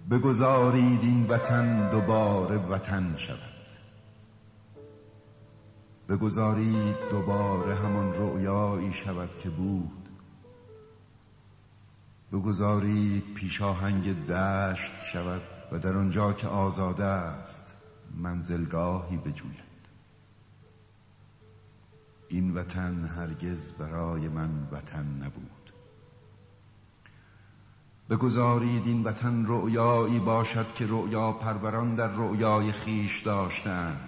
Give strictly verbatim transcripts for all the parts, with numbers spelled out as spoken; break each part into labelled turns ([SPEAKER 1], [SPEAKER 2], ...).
[SPEAKER 1] بگذارید این وطن دوباره وطن شود. بگذارید دوباره همان رؤیایی شود که بود. بگذارید پیشاهنگ دشت شود و در آنجا که آزاده است منزلگاهی بجوید. این وطن هرگز برای من وطن نبود. بگذارید این وطن رؤیایی باشد که رؤیا پروران در رؤیای خیش داشتند.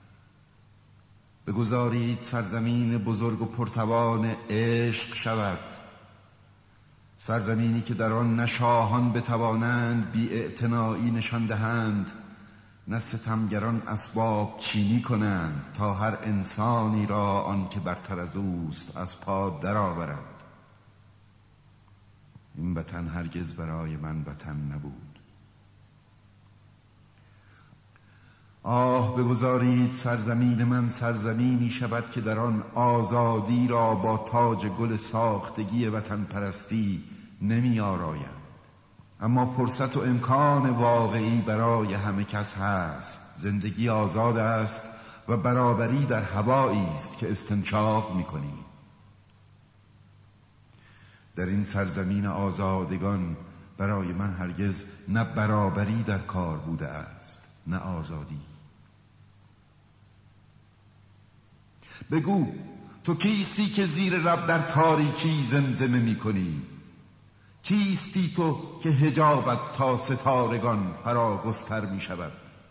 [SPEAKER 1] بگذارید سرزمین بزرگ و پرتوان عشق شود، سرزمینی که در آن نه شاهان بتوانند بی اعتنایی نشان دهند، نه ستمگران اسباب چینی کنند تا هر انسانی را آن که برتر از اوست از پا درآورند. این وطن هرگز برای من وطن نبود. آه بگذارید سرزمین من سرزمینی شود که در آن آزادی را با تاج گل ساختگی وطن پرستی نمی آرایند. اما فرصت و امکان واقعی برای همه کس هست. زندگی آزاد است و برابری در هوایی است که استنشاق می کنید. در این سرزمین آزادگان برای من هرگز نه برابری در کار بوده است نه آزادی. بگو تو کیستی که زیر لب در تاریکی زمزمه می کنی؟ کیستی تو که حجابت تا ستارگان فرا گستر می شود؟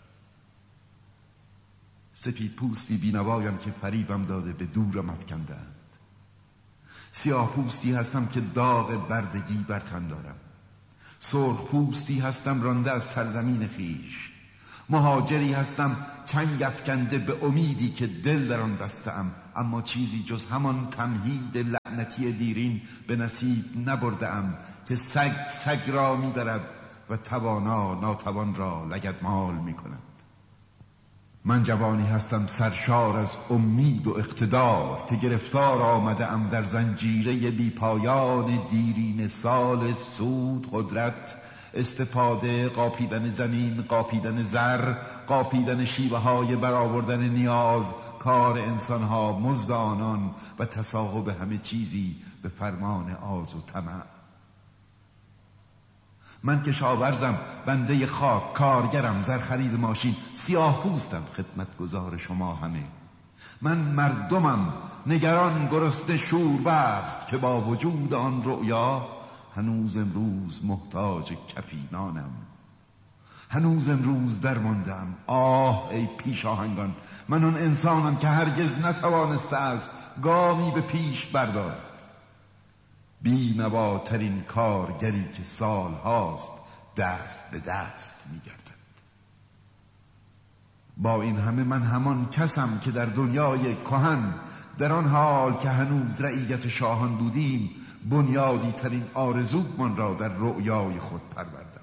[SPEAKER 1] سپید پوستی بینوایم که فریبم داده به دورم افکندند. سیاه پوستی هستم که داغ بردگی بر تن دارم. سرخ پوستی هستم رانده از سرزمین خیش. مهاجری هستم چنگ افکنده به امیدی که دل در آن بسته‌ام، اما چیزی جز همان تمهید لعنتی دیرین به نصیب نبرده‌ام که سگ سگ را می‌درد و توانا ناتوان را لگدمال می‌کند. من جوانی هستم سرشار از امید و اقتدار که گرفتار آمده ام در زنجیره بی پایان دیرین سال سود، قدرت، استفاده، قاپیدن زمین، قاپیدن زر، قاپیدن شیوه های برآوردن نیاز، کار انسانها، مزد آنان و تصاحب همه چیزی به فرمان آز و طمع. من کشاورزم، بنده خاک، کارگرم، زرخرید ماشین، سیاه پوستم، خدمتگزار شما همه. من مردمم، نگران، گرسنه، شوربخت که با وجود آن رؤیا هنوز امروز محتاج کفینانم. هنوز امروز درماندم. آه ای پیشاهنگان، من آن انسانم که هرگز نتوانسته است گامی به پیش بردارد. بی نواترین کارگری که سال هاست دست به دست می گردد. با این همه من همان کسم که در دنیای کهن، در آن حال که هنوز رعیت شاهان بودیم، بنیادی ترین آرزومان را در رؤیای خود پروردم.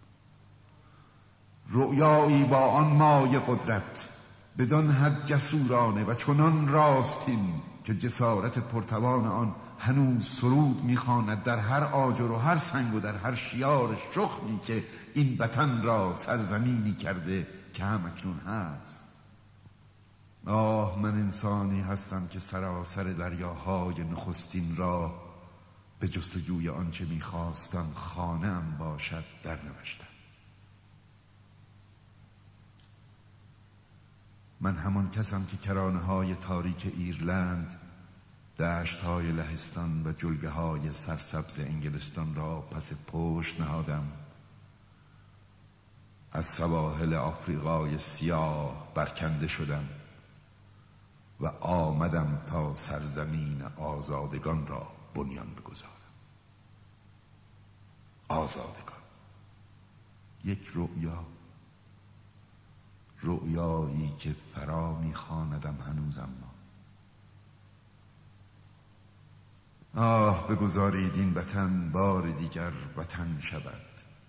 [SPEAKER 1] رؤیایی با آن مایه قدرت، بدان حد جسورانه و چنان راستین که جسارت پرتوان آن هنوز سرود میخواند در هر آجر و هر سنگ و در هر شیار شخمی که این وطن را سرزمینی کرده که هم اکنون هست. آه من انسانی هستم که سراسر دریاهای نخستین را به جستجوی آنچه میخواستم خانه‌ام باشد در نوشتم. من همان کسم که کرانه های تاریک ایرلند، دشت های لهستان و جلگه های سرسبز انگلستان را پس پشت نهادم. از سواحل آفریقای سیاه برکنده شدم و آمدم تا سرزمین آزادگان را بنیان بگذارم. آزادگان، یک رؤیا، رؤیایی که فرا میخواندم هنوز. اما آه بگذارید این وطن بار دیگر وطن شود.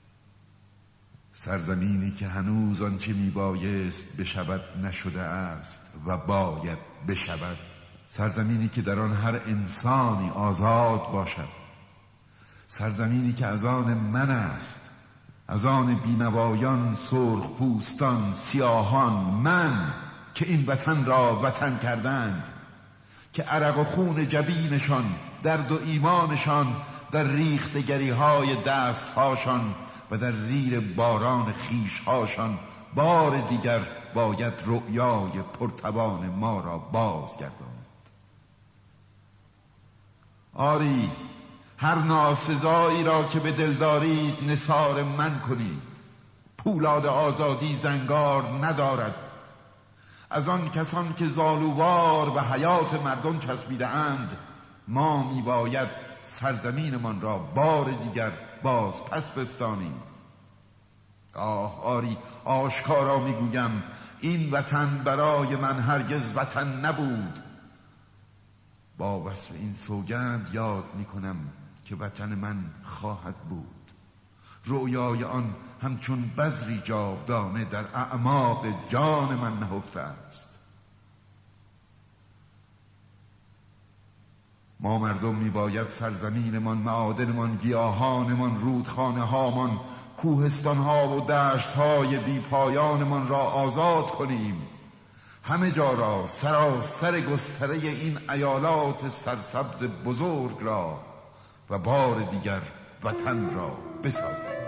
[SPEAKER 1] سرزمینی که هنوز آنچه میبایست بشود نشده است و باید بشود. سرزمینی که در آن هر انسانی آزاد باشد. سرزمینی که از آن من است، از آن بینوایان، سرخ پوستان، سیاهان، من که این وطن را وطن کردند، که عرق و خون جبینشان، درد و ایمانشان در ریختگری های دستهاشان و در زیر باران خیشهاشان بار دیگر باید رؤیای پرتوان ما را بازگرداند. آری، هر ناسزایی را که به دل دارید نثار من کنید. پولاد آزادی زنگار ندارد. از آن کسان که زالووار به حیات مردم چسبیده اند، ما میباید سرزمینمان را بار دیگر باز پس بستانیم. آه آری، آشکارا میگویم این وطن برای من هرگز وطن نبود. با وصف این سوگند یاد میکنم که وطن من خواهد بود. رؤیای آن همچون بذری جاودانه در اعماق جان من نهفته است. ما مردم میباید سرزمینمان، معادنمان، گیاهانمان، رودخانه هامان، کوهستان ها و دشت های بی پایانمان را آزاد کنیم. همه جا را، سراسر گستره این ایالات سرسبز بزرگ را، و بار دیگر وطن را بسازیم.